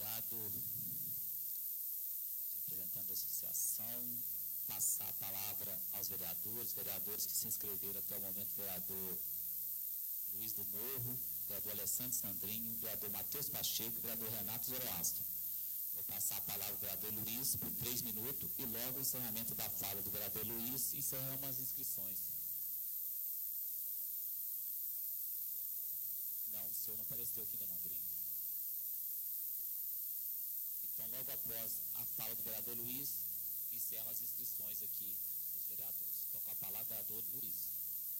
Obrigado, representante da associação. Passar a palavra aos vereadores que se inscreveram até o momento: vereador Luiz do Morro, vereador Alessandro Sandrinho, vereador Matheus Pacheco, vereador Renato Zoroastro. Vou passar a palavra ao vereador Luiz por 3 minutos e logo o encerramento da fala do vereador Luiz, encerramos as inscrições. Não, o senhor não apareceu aqui ainda não, gringo. Então, logo após a fala do vereador Luiz, encerro as inscrições aqui dos vereadores. Então, com a palavra, vereador Luiz.